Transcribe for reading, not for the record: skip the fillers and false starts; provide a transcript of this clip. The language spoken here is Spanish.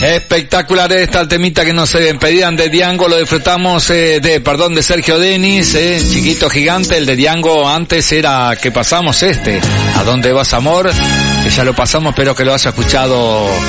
Espectacular esta temita que nos pedían de Diango, lo disfrutamos de Sergio Denis, Chiquito Gigante. El de Diango antes era que pasamos ¿A dónde vas amor? Que ya lo pasamos, pero que lo haya escuchado